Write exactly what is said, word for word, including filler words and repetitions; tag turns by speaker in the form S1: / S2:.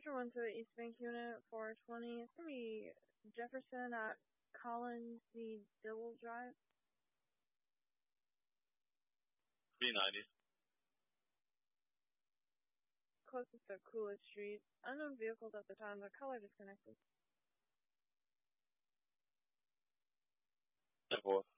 S1: Vector one to the East Bank unit four twenty. It's going to be Jefferson at Collins the Dillwell Drive.
S2: B ninety.
S1: Closest to Coolidge Street. Unknown vehicles at the time. The color disconnected.
S2: ten four.